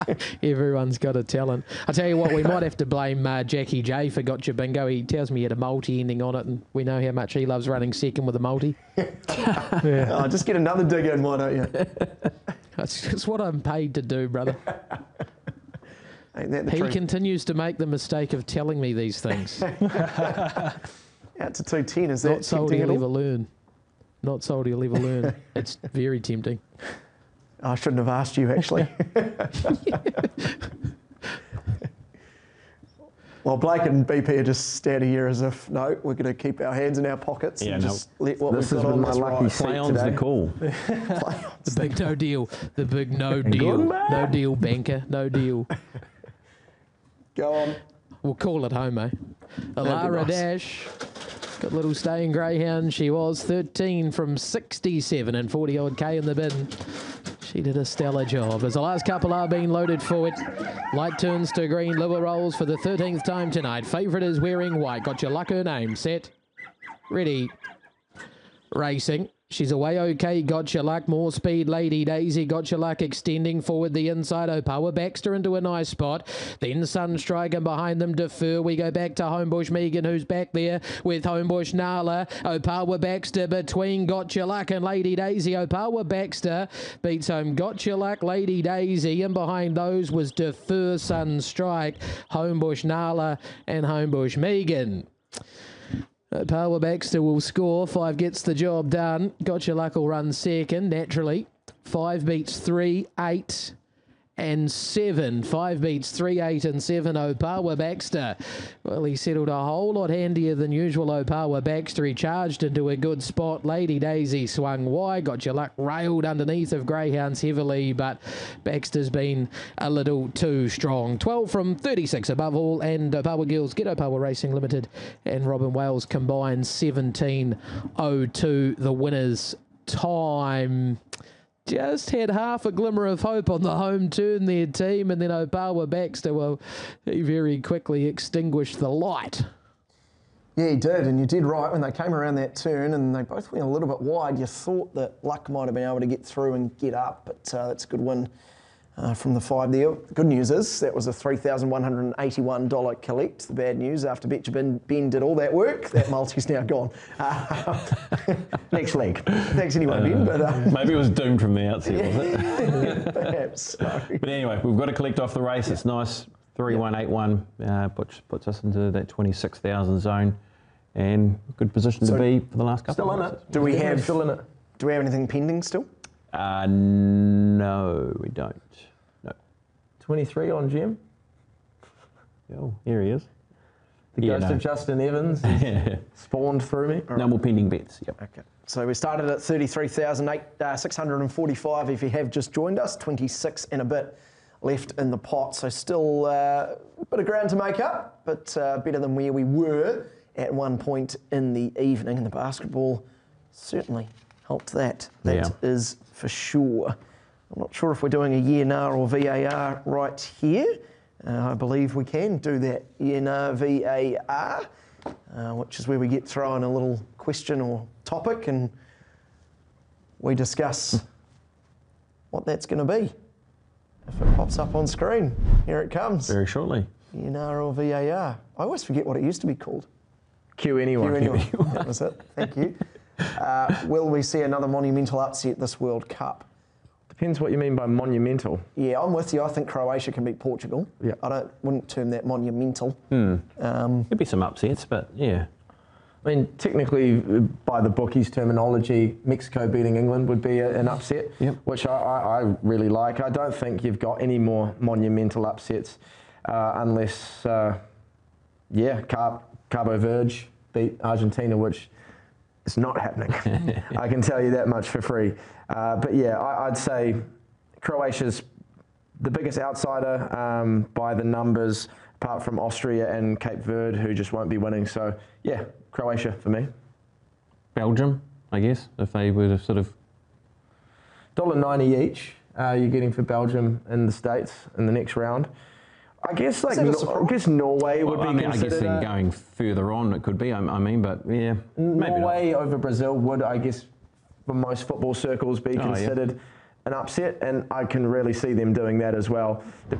Everyone's got a talent. I tell you what, we might have to blame Jackie J for Gotcha Bingo. He tells me he had a multi ending on it, and we know how much he loves running second with a multi. Oh, just get another dig in, why don't you? It's what I'm paid to do, brother. Ain't that the He truth? continues to make the mistake of telling me these things. Out to 210, is that Not sold, tempting at he'll ever all? learn. Not sold, he'll ever learn. It's very tempting. I shouldn't have asked you, actually. Well, Blake and BP are just standing here as if, no, we're going to keep our hands in our pockets and just let what This we've has got been on my this lucky ride. seat Play on's today. the call. The big no deal. The big no deal. No deal, banker. No deal. Go on. We'll call it home, eh? Alara nice. Dash. Got a little stay in Greyhound. She was 13 from 67 and 40 odd K in the bin. She did a stellar job. As the last couple are being loaded forward, light turns to green, liver rolls for the 13th time tonight. Favourite is wearing white. Got your luck, her name. Set. Ready. Racing. She's away okay, got your luck, more speed, Lady Daisy, got your luck, extending forward the inside, Opawa Baxter into a nice spot, then Sunstrike and behind them Defer, we go back to Homebush Megan who's back there with Homebush Nala, Opawa Baxter between got your luck and Lady Daisy, Opawa Baxter beats home got your luck, Lady Daisy, and behind those was Defer, Sunstrike, Homebush Nala and Homebush Megan. Power Baxter will score. 5 gets the job done. Gotcha Luck will run second, naturally. 5 beats 3, 8 and 7. 5 beats 3, 8 and 7. Opawa Baxter. Well, he settled a whole lot handier than usual. Opawa Baxter. He charged into a good spot. Lady Daisy swung wide. Gotcha Luck railed underneath of Greyhounds heavily, but Baxter's been a little too strong. 12 from 36 above all, and Opawa Girls get Opawa Racing Limited and Robin Wales combined 17.02. The winner's time. Just had half a glimmer of hope on the home turn there, team, and then Opawa Baxter, well, he very quickly extinguished the light. Yeah, he did, and you did right when they came around that turn and they both went a little bit wide. You thought that Luck might have been able to get through and get up, but that's a good win from the 5 there. The good news is that was a $3,181 collect. The bad news, after Betcha Ben did all that work, that multi's now gone. Next leg. Thanks anyway, Ben. But, Maybe it was doomed from the outset, was it? perhaps so. But anyway, we've got to collect off the race. It's nice. 3181 puts us into that 26,000 zone, and good position to be for the last couple Still of in races. it. Do we have Still in it. Do we have anything pending still? No, we don't. No. 23 on Jim. Oh, here he is. The Yeah, ghost no. of Justin Evans is spawned through me. No more pending bets. Yep. Okay. So we started at 33,645 if you have just joined us, 26 and a bit left in the pot. So still a bit of ground to make up, but better than where we were at one point in the evening. And the basketball certainly helped that. That is for sure. I'm not sure if we're doing a YENAR or VAR right here. I believe we can do that YENAR VAR, which is where we get thrown a little question or topic and we discuss what that's going to be. If it pops up on screen, here it comes. Very shortly. YENAR or VAR. I always forget what it used to be called. Q anyone. That was it. Thank you. Will we see another monumental upset this World Cup? Depends what you mean by monumental. Yeah, I'm with you. I think Croatia can beat Portugal. Yeah. Wouldn't term that monumental. Could be some upsets, but yeah. I mean, technically, by the bookies' terminology, Mexico beating England would be an upset, which I really like. I don't think you've got any more monumental upsets unless, Cabo Verde beat Argentina, which is not happening. I can tell you that much for free. But yeah, I'd say Croatia's the biggest outsider by the numbers, apart from Austria and Cape Verde, who just won't be winning. So yeah, Croatia for me. Belgium, I guess, if they were to sort of... $1.90 each you're getting for Belgium in the States in the next round. I guess Norway would be I guess considered. then going further on it could be, I mean, but yeah. Norway over Brazil would, I guess, for most football circles be considered an upset, and I can really see them doing that as well.